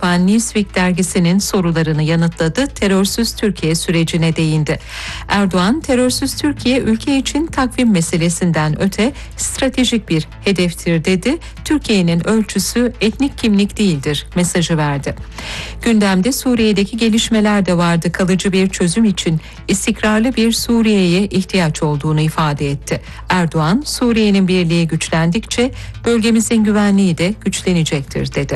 yapan Newsweek dergisinin sorularını yanıtladı. Terörsüz Türkiye sürecine değindi. Erdoğan, terörsüz Türkiye ülke için takvim meselesinden öte stratejik bir hedeftir dedi. Türkiye'nin ölçüsü etnik kimlik değildir mesajı verdi. Gündemde Suriye'deki gelişmeler de vardı. Kalıcı bir çözüm için istikrarlı bir Suriye'ye ihtiyaç olduğunu ifade etti. Erdoğan, Suriye'nin birliği güçlendikçe bölgemizin güvenliği de güçlenecektir dedi.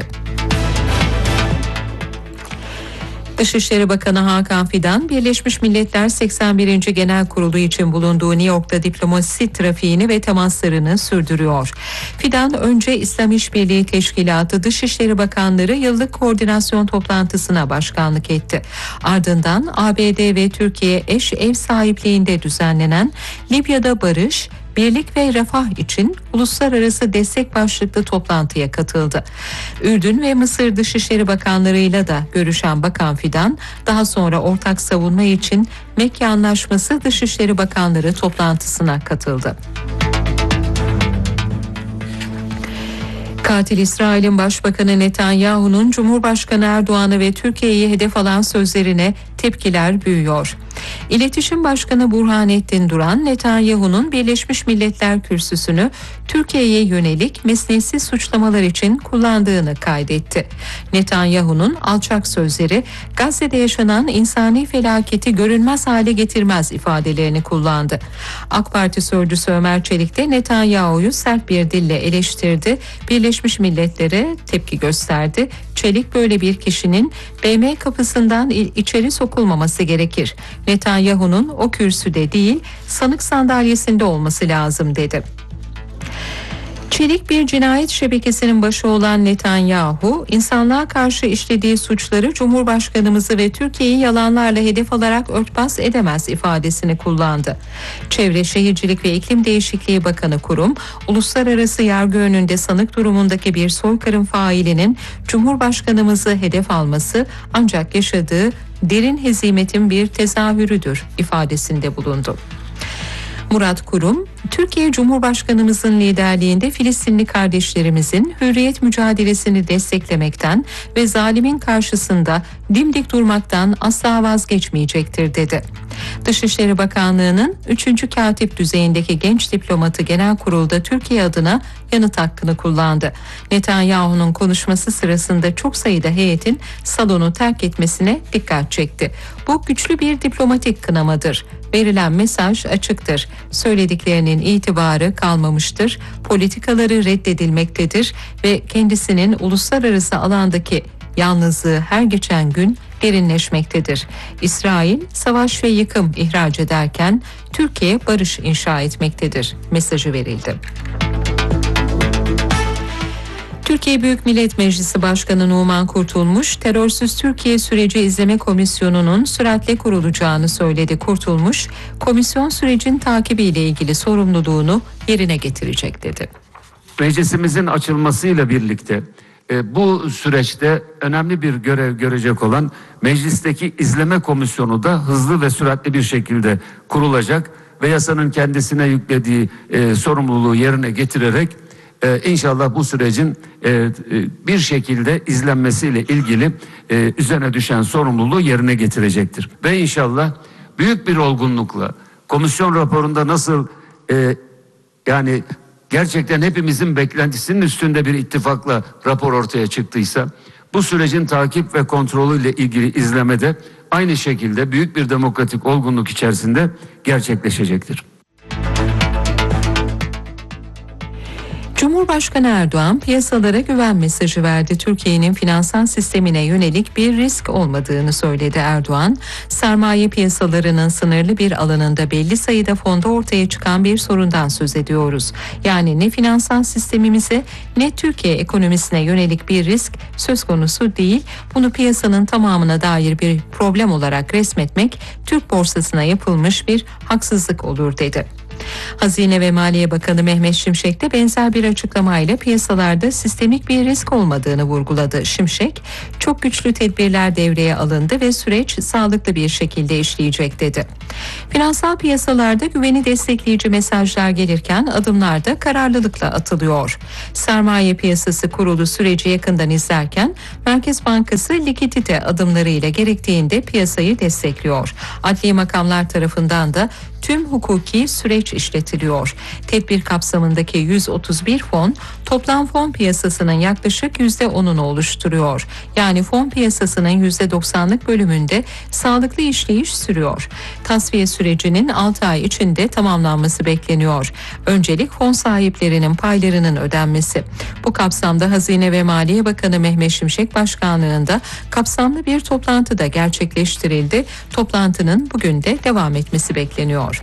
Dışişleri Bakanı Hakan Fidan, Birleşmiş Milletler 81. Genel Kurulu için bulunduğu New York'ta diplomasi trafiğini ve temaslarını sürdürüyor. Fidan, önce İslam İşbirliği Teşkilatı Dışişleri Bakanları yıllık koordinasyon toplantısına başkanlık etti. Ardından ABD ve Türkiye eş ev sahipliğinde düzenlenen Libya'da barış, birlik ve refah için uluslararası destek başlıklı toplantıya katıldı. Ürdün ve Mısır Dışişleri Bakanlarıyla da görüşen Bakan Fidan, daha sonra ortak savunma için Mekke Anlaşması Dışişleri Bakanları toplantısına katıldı. Katil İsrail'in Başbakanı Netanyahu'nun Cumhurbaşkanı Erdoğan'ı ve Türkiye'yi hedef alan sözlerine tepkiler büyüyor. İletişim Başkanı Burhanettin Duran, Netanyahu'nun Birleşmiş Milletler kürsüsünü Türkiye'ye yönelik mesnetsiz suçlamalar için kullandığını kaydetti. Netanyahu'nun alçak sözleri Gazze'de yaşanan insani felaketi görünmez hale getirmez ifadelerini kullandı. AK Parti sözcüsü Ömer Çelik de Netanyahu'yu sert bir dille eleştirdi. Birleşmiş Milletler'e tepki gösterdi. Çelik, böyle bir kişinin BM kapısından içeri sokulmaması gerekir. Netanyahu'nun o kürsüde değil, sanık sandalyesinde olması lazım dedi. Çelik, bir cinayet şebekesinin başı olan Netanyahu, insanlığa karşı işlediği suçları Cumhurbaşkanımızı ve Türkiye'yi yalanlarla hedef alarak örtbas edemez ifadesini kullandı. Çevre Şehircilik ve İklim Değişikliği Bakanı Kurum, uluslararası yargı önünde sanık durumundaki bir soykırım failinin Cumhurbaşkanımızı hedef alması ancak yaşadığı derin hezimetin bir tezahürüdür ifadesinde bulundu. Murat Kurum, Türkiye Cumhurbaşkanımızın liderliğinde Filistinli kardeşlerimizin hürriyet mücadelesini desteklemekten ve zalimin karşısında dimdik durmaktan asla vazgeçmeyecektir dedi. Dışişleri Bakanlığı'nın 3. katip düzeyindeki genç diplomatı genel kurulda Türkiye adına yanıt hakkını kullandı. Netanyahu'nun konuşması sırasında çok sayıda heyetin salonu terk etmesine dikkat çekti. Bu güçlü bir diplomatik kınamadır. Verilen mesaj açıktır. Söylediklerinin itibarı kalmamıştır. Politikaları reddedilmektedir ve kendisinin uluslararası alandaki yalnızlığı her geçen gün derinleşmektedir. İsrail savaş ve yıkım ihraç ederken Türkiye barış inşa etmektedir mesajı verildi. Türkiye Büyük Millet Meclisi Başkanı Numan Kurtulmuş, Terörsüz Türkiye Süreci İzleme Komisyonu'nun süratle kurulacağını söyledi. Kurtulmuş, komisyon sürecin takibiyle ilgili sorumluluğunu yerine getirecek dedi. Meclisimizin açılmasıyla birlikte bu süreçte önemli bir görev görecek olan meclisteki izleme komisyonu da hızlı ve süratli bir şekilde kurulacak ve yasanın kendisine yüklediği sorumluluğu yerine getirerek İnşallah bu sürecin bir şekilde izlenmesiyle ilgili üzerine düşen sorumluluğu yerine getirecektir. Ve inşallah büyük bir olgunlukla komisyon raporunda nasıl yani gerçekten hepimizin beklentisinin üstünde bir ittifakla rapor ortaya çıktıysa, bu sürecin takip ve kontrolüyle ilgili izlemede aynı şekilde büyük bir demokratik olgunluk içerisinde gerçekleşecektir. Cumhurbaşkanı Erdoğan piyasalara güven mesajı verdi. Türkiye'nin finansal sistemine yönelik bir risk olmadığını söyledi Erdoğan. Sermaye piyasalarının sınırlı bir alanında belli sayıda fonda ortaya çıkan bir sorundan söz ediyoruz. Yani ne finansal sistemimize ne Türkiye ekonomisine yönelik bir risk söz konusu değil. Bunu piyasanın tamamına dair bir problem olarak resmetmek Türk borsasına yapılmış bir haksızlık olur dedi. Hazine ve Maliye Bakanı Mehmet Şimşek de benzer bir açıklamayla piyasalarda sistemik bir risk olmadığını vurguladı. Şimşek, çok güçlü tedbirler devreye alındı ve süreç sağlıklı bir şekilde işleyecek dedi. Finansal piyasalarda güveni destekleyici mesajlar gelirken adımlar da kararlılıkla atılıyor. Sermaye Piyasası Kurulu süreci yakından izlerken Merkez Bankası likidite adımlarıyla gerektiğinde piyasayı destekliyor. Adli makamlar tarafından da tüm hukuki süreç işletiliyor. Tedbir kapsamındaki 131 fon toplam fon piyasasının yaklaşık %10'unu oluşturuyor. Yani fon piyasasının %90'lık bölümünde sağlıklı işleyiş sürüyor. Tasfiye sürecinin 6 ay içinde tamamlanması bekleniyor. Öncelik fon sahiplerinin paylarının ödenmesi. Bu kapsamda Hazine ve Maliye Bakanı Mehmet Şimşek başkanlığında kapsamlı bir toplantı da gerçekleştirildi. Toplantının bugün de devam etmesi bekleniyor.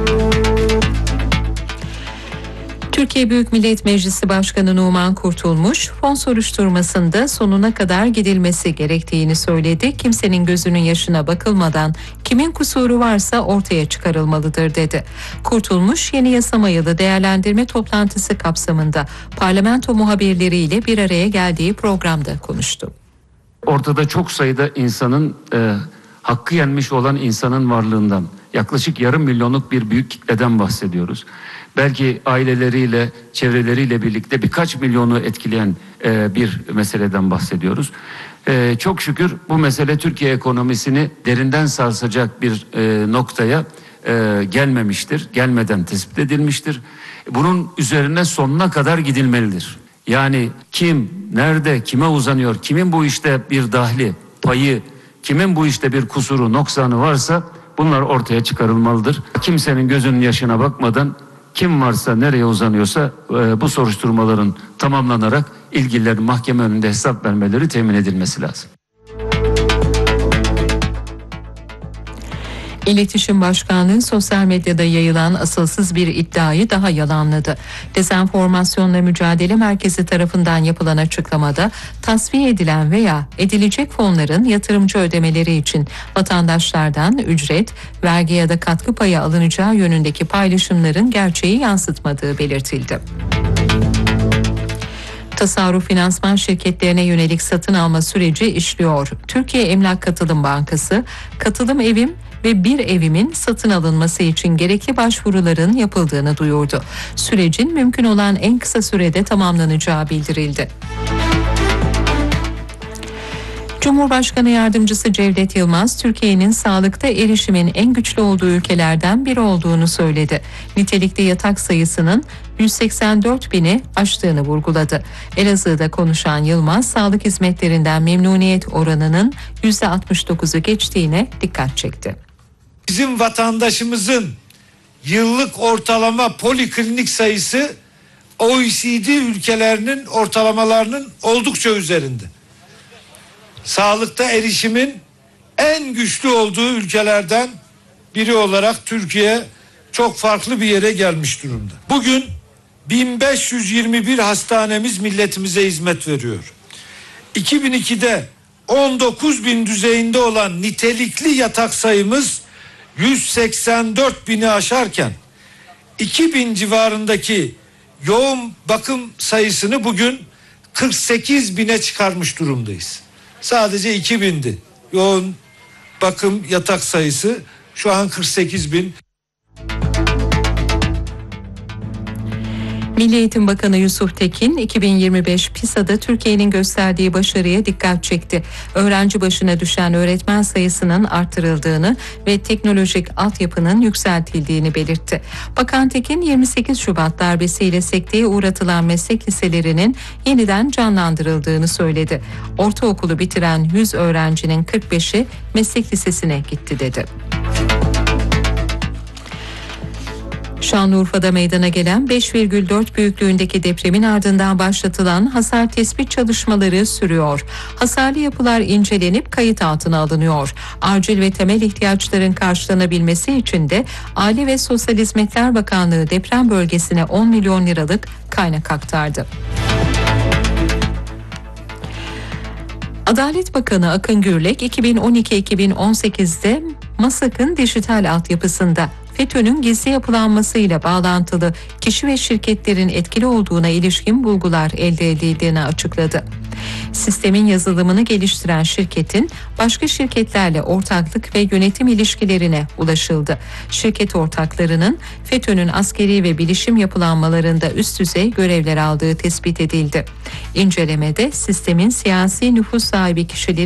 Türkiye Büyük Millet Meclisi Başkanı Numan Kurtulmuş, fon soruşturmasında sonuna kadar gidilmesi gerektiğini söyledi. Kimsenin gözünün yaşına bakılmadan kimin kusuru varsa ortaya çıkarılmalıdır dedi. Kurtulmuş, yeni yasama yılı değerlendirme toplantısı kapsamında parlamento muhabirleriyle bir araya geldiği programda konuştu. Ortada çok sayıda insanın hakkı yenmiş olan insanın varlığından, yaklaşık 500 milyonluk bir büyük kitleden bahsediyoruz. Belki aileleriyle, çevreleriyle birlikte birkaç milyonu etkileyen bir meseleden bahsediyoruz. Çok şükür bu mesele Türkiye ekonomisini derinden sarsacak bir noktaya gelmemiştir. Gelmeden tespit edilmiştir. Bunun üzerine sonuna kadar gidilmelidir. Yani kim, nerede, kime uzanıyor, kimin bu işte bir dahli, payı, kimin bu işte bir kusuru, noksanı varsa bunlar ortaya çıkarılmalıdır. Kimsenin gözünün yaşına bakmadan kim varsa, nereye uzanıyorsa bu soruşturmaların tamamlanarak ilgililerin mahkeme önünde hesap vermeleri temin edilmesi lazım. İletişim Başkanlığı sosyal medyada yayılan asılsız bir iddiayı daha yalanladı. Dezenformasyonla Mücadele Merkezi tarafından yapılan açıklamada tasfiye edilen veya edilecek fonların yatırımcı ödemeleri için vatandaşlardan ücret, vergi ya da katkı payı alınacağı yönündeki paylaşımların gerçeği yansıtmadığı belirtildi. Tasarruf finansman şirketlerine yönelik satın alma süreci işliyor. Türkiye Emlak Katılım Bankası, Katılım Evim ve Bir Evim'in satın alınması için gerekli başvuruların yapıldığını duyurdu. Sürecin mümkün olan en kısa sürede tamamlanacağı bildirildi. Cumhurbaşkanı Yardımcısı Cevdet Yılmaz, Türkiye'nin sağlıkta erişimin en güçlü olduğu ülkelerden biri olduğunu söyledi. Nitelikli yatak sayısının 184 bini aştığını vurguladı. Elazığ'da konuşan Yılmaz, sağlık hizmetlerinden memnuniyet oranının %69'u geçtiğine dikkat çekti. Bizim vatandaşımızın yıllık ortalama poliklinik sayısı OECD ülkelerinin ortalamalarının oldukça üzerinde. Sağlıkta erişimin en güçlü olduğu ülkelerden biri olarak Türkiye çok farklı bir yere gelmiş durumda. Bugün 1521 hastanemiz milletimize hizmet veriyor. 2002'de 19.000 düzeyinde olan nitelikli yatak sayımız 184 bini aşarken 2000 civarındaki yoğun bakım sayısını bugün 48 bine çıkarmış durumdayız. Sadece 2000'di yoğun bakım yatak sayısı, şu an 48 bin. Milli Eğitim Bakanı Yusuf Tekin, 2025 PISA'da Türkiye'nin gösterdiği başarıya dikkat çekti. Öğrenci başına düşen öğretmen sayısının artırıldığını ve teknolojik altyapının yükseltildiğini belirtti. Bakan Tekin, 28 Şubat darbesiyle sekteye uğratılan meslek liselerinin yeniden canlandırıldığını söyledi. Ortaokulu bitiren 100 öğrencinin 45'i meslek lisesine gitti dedi. Şanlıurfa'da meydana gelen 5,4 büyüklüğündeki depremin ardından başlatılan hasar tespit çalışmaları sürüyor. Hasarlı yapılar incelenip kayıt altına alınıyor. Acil ve temel ihtiyaçların karşılanabilmesi için de Aile ve Sosyal Hizmetler Bakanlığı deprem bölgesine 10 milyon liralık kaynak aktardı. Adalet Bakanı Akın Gürlek, 2012-2018'de MASAK'ın dijital altyapısında FETÖ'nün gizli yapılanmasıyla bağlantılı kişi ve şirketlerin etkili olduğuna ilişkin bulgular elde edildiğini açıkladı. Sistemin yazılımını geliştiren şirketin başka şirketlerle ortaklık ve yönetim ilişkilerine ulaşıldı. Şirket ortaklarının FETÖ'nün askeri ve bilişim yapılanmalarında üst düzey görevler aldığı tespit edildi. İncelemede sistemin siyasi nüfus sahibi kişileri